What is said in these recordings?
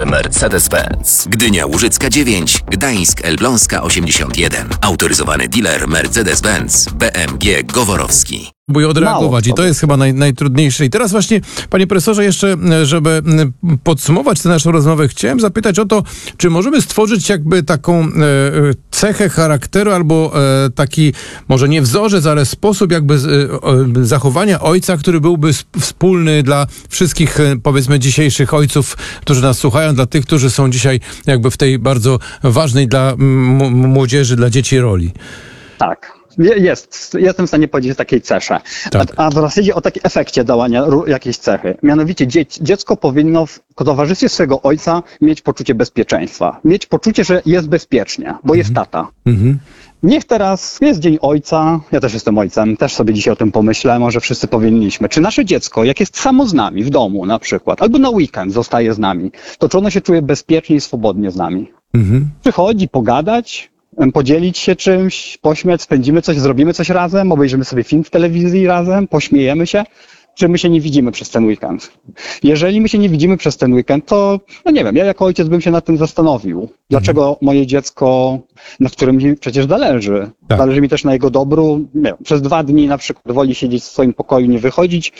Mercedes-Benz. Gdynia Łużycka 9, Gdańsk Elbląska 81. Autoryzowany dealer Mercedes-Benz BMG Goworowski. Próbuję odreagować i to jest chyba najtrudniejsze. I teraz właśnie, panie profesorze, jeszcze, żeby podsumować tę naszą rozmowę, chciałem zapytać o to, czy możemy stworzyć jakby taką cechę charakteru albo taki, może nie wzorzec, ale sposób jakby zachowania ojca, który byłby wspólny dla wszystkich, powiedzmy, dzisiejszych ojców, którzy nas słuchają, dla tych, którzy są dzisiaj jakby w tej bardzo ważnej dla młodzieży, dla dzieci roli. Tak. Jestem w stanie powiedzieć o takiej cesze. Tak. A w zasadzie o takim efekcie działania jakiejś cechy. Mianowicie dziecko powinno w towarzystwie swojego ojca mieć poczucie bezpieczeństwa. Mieć poczucie, że jest bezpiecznie, bo jest tata. Niech teraz jest Dzień Ojca, ja też jestem ojcem, też sobie dzisiaj o tym pomyślę, może wszyscy powinniśmy. Czy nasze dziecko, jak jest samo z nami w domu na przykład, albo na weekend zostaje z nami, to czy ono się czuje bezpiecznie i swobodnie z nami? Przychodzi pogadać, podzielić się czymś, pośmiać, spędzimy coś, zrobimy coś razem, obejrzymy sobie film w telewizji razem, pośmiejemy się, czy my się nie widzimy przez ten weekend? Jeżeli my się nie widzimy przez ten weekend, to no nie wiem, ja jako ojciec bym się nad tym zastanowił. Dlaczego moje dziecko, na którym mi przecież zależy, zależy mi też na jego dobru, nie wiem, przez 2 dni na przykład woli siedzieć w swoim pokoju, nie wychodzić,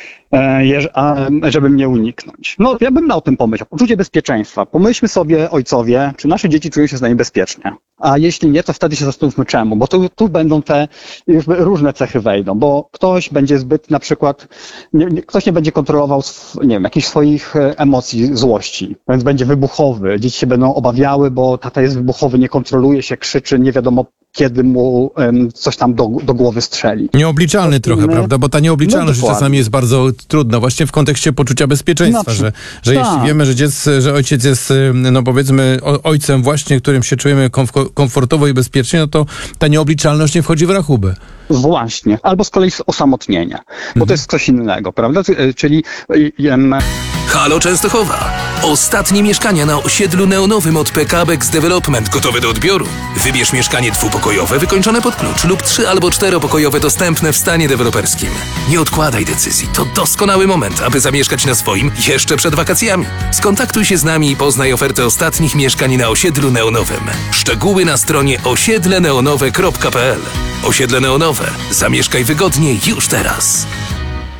żeby mnie uniknąć. No, ja bym o tym pomyślał. Poczucie bezpieczeństwa. Pomyślmy sobie, ojcowie, czy nasze dzieci czują się z nami bezpiecznie. A jeśli nie, to wtedy się zastanówmy czemu. Bo tu będą te różne cechy wejdą. Bo ktoś będzie zbyt, na przykład, ktoś nie będzie kontrolował, nie wiem, jakichś swoich emocji, złości. Więc będzie wybuchowy. Dzieci się będą obawiały, bo tata jest wybuchowy, nie kontroluje się, krzyczy, nie wiadomo kiedy mu coś tam do głowy strzeli. Nieobliczalny trochę, prawda? Bo ta nieobliczalność czasami jest bardzo trudna, właśnie w kontekście poczucia bezpieczeństwa, że jeśli wiemy, że ojciec jest, no powiedzmy, ojcem właśnie, którym się czujemy komfortowo i bezpiecznie, no to ta nieobliczalność nie wchodzi w rachubę. Właśnie. Albo z kolei osamotnienie, bo to jest coś innego, prawda? Czyli... Halo Częstochowa. Ostatnie mieszkania na osiedlu neonowym od PKBX Development gotowe do odbioru. Wybierz mieszkanie dwupokojowe wykończone pod klucz lub 3- albo 4-pokojowe dostępne w stanie deweloperskim. Nie odkładaj decyzji. To doskonały moment, aby zamieszkać na swoim jeszcze przed wakacjami. Skontaktuj się z nami i poznaj ofertę ostatnich mieszkań na osiedlu neonowym. Szczegóły na stronie osiedleneonowe.pl. Osiedle neonowe. Zamieszkaj wygodnie już teraz.